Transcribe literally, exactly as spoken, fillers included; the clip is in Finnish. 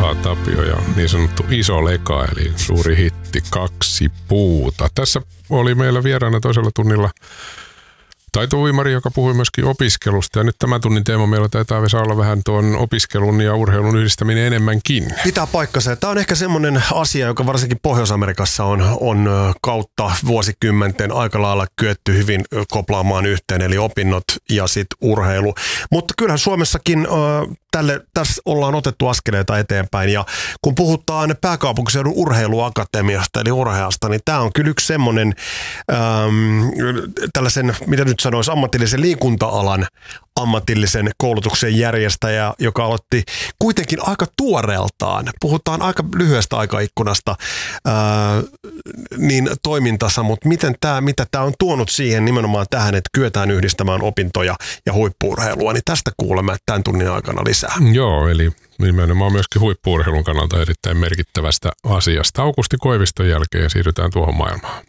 Juha Tapio ja niin sanottu iso leka, eli suuri hitti Kaksi puuta. Tässä oli meillä vieraana toisella tunnilla taitouimari, joka puhui myöskin opiskelusta. Ja nyt tämän tunnin teema meillä taitaa Vesa olla vähän tuon opiskelun ja urheilun yhdistäminen enemmänkin. Pitää paikkansa. Tämä on ehkä semmoinen asia, joka varsinkin Pohjois-Amerikassa on, on kautta vuosikymmenten aika lailla kyetty hyvin koplaamaan yhteen, eli opinnot ja sitten urheilu. Mutta kyllähän Suomessakin äh, tälle, tässä ollaan otettu askeleita eteenpäin. Ja kun puhutaan pääkaupunkiseudun urheiluakatemiasta, eli urheasta, niin tämä on kyllä yksi semmoinen ähm, tällaisen, mitä nyt sanoisi, ammatillisen liikunta-alan ammatillisen koulutuksen järjestäjä, joka aloitti kuitenkin aika tuoreeltaan, puhutaan aika lyhyestä aikaikkunasta, ää, niin toimintansa, mutta miten tämä, mitä tämä on tuonut siihen nimenomaan tähän, että kyetään yhdistämään opintoja ja huippu-urheilua, niin tästä kuulemme tämän tunnin aikana lisää. Joo, eli nimenomaan myöskin huippu-urheilun kannalta erittäin merkittävästä asiasta. Aukusti Koiviston jälkeen siirrytään tuohon maailmaan.